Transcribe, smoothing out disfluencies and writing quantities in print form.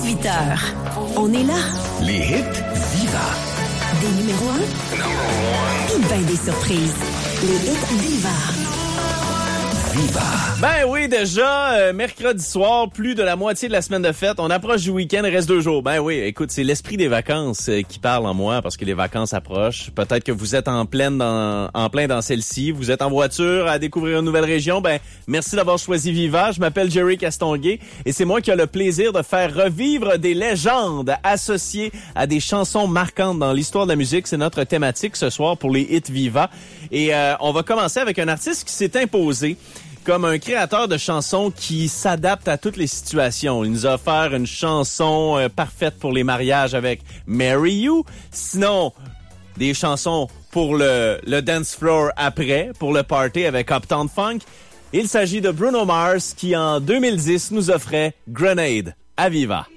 18h. On est là. Les hits Viva. Des numéros 1. Et ben des surprises. Les hits Viva. Viva. Ben oui, déjà, mercredi soir, plus de la moitié de la semaine de fête. On approche du week-end, il reste 2 jours. Ben oui, écoute, c'est l'esprit des vacances qui parle en moi parce que les vacances approchent. Peut-être que vous êtes en plein dans celle-ci. Vous êtes en voiture à découvrir une nouvelle région. Ben, merci d'avoir choisi Viva. Je m'appelle Jerry Castonguay et c'est moi qui ai le plaisir de faire revivre des légendes associées à des chansons marquantes dans l'histoire de la musique. C'est notre thématique ce soir pour les hits Viva. Et on va commencer avec un artiste qui s'est imposé comme un créateur de chansons qui s'adapte à toutes les situations. Il nous a offert une chanson parfaite pour les mariages avec Marry You. Sinon, des chansons pour le dance floor après, pour le party avec Uptown Funk. Il s'agit de Bruno Mars qui, en 2010, nous offrait Grenade à Viva.